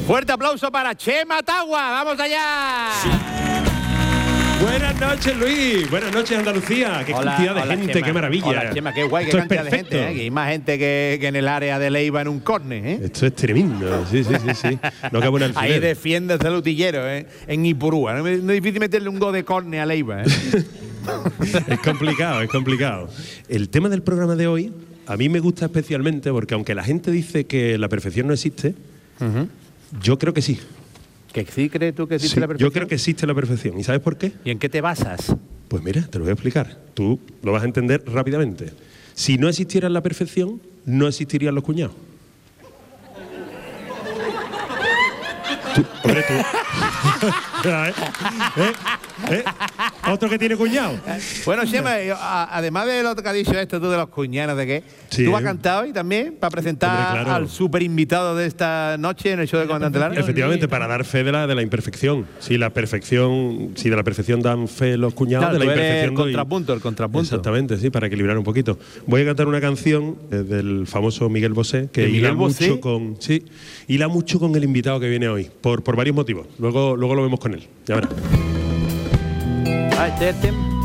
Fuerte aplauso para Chema Tagua. ¡Vamos allá! Sí. Buenas noches, Luis. Buenas noches, Andalucía. Qué cantidad de gente, Chema. Qué maravilla. Hola, Chema, qué guay, qué Esto cantidad es de gente. Hay más gente que en el área de Leiva en un córner. Esto es tremendo. Sí. No cabe un alfiler. Ahí defiende el utillero, en Ipurúa. No es difícil meterle un gol de córner a Leiva. Es complicado. El tema del programa de hoy a mí me gusta especialmente porque aunque la gente dice que la perfección no existe, yo creo que sí. ¿Que sí crees tú que existe la perfección? Yo creo que existe la perfección. ¿Y sabes por qué? ¿Y en qué te basas? Pues mira, te lo voy a explicar. Tú lo vas a entender rápidamente. Si no existiera la perfección, no existirían los cuñados. Tú. Otro que tiene cuñado. Bueno, Chema, además de lo que has dicho esto tú de los cuñados, ¿de qué? Sí. ¿Tú has cantado hoy también para presentar claro. al super invitado de esta noche en el show de Comandante Lara? Efectivamente, para dar fe de la imperfección. Si de la perfección dan fe los cuñados, Claro, de la tú eres imperfección el contrapunto. Exactamente, sí, para equilibrar un poquito. Voy a cantar una canción del famoso Miguel Bosé, que hila mucho con el invitado que viene hoy, por varios motivos. Luego lo vemos con él. Ya verás. Este es el tema.